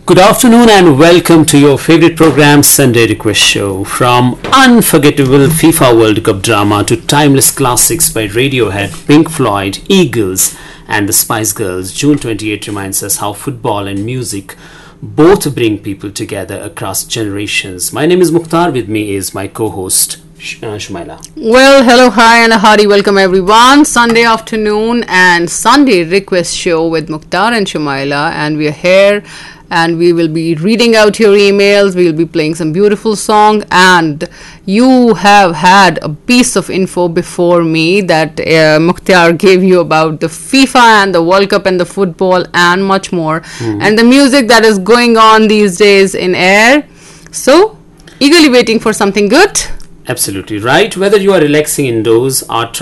Good afternoon and welcome to your favorite program, Sunday Request Show. From unforgettable FIFA World Cup drama to timeless classics by Radiohead, Pink Floyd, Eagles and the Spice Girls, June 28 reminds us how football and music both bring people together across generations. My name is Mukhtar, with me is my co-host Shumaila. Well, hello, hi, and a hearty welcome, everyone. Sunday afternoon and Sunday Request Show with Mukhtar and Shumaila, and we are here. And we will be reading out your emails. We will be playing some beautiful song. And you have had a piece of info before me that Mukhtar gave you about the FIFA and the World Cup and the football and much more. And the music that is going on these days in air. So, eagerly waiting for something good. Absolutely right. Whether you are relaxing indoors or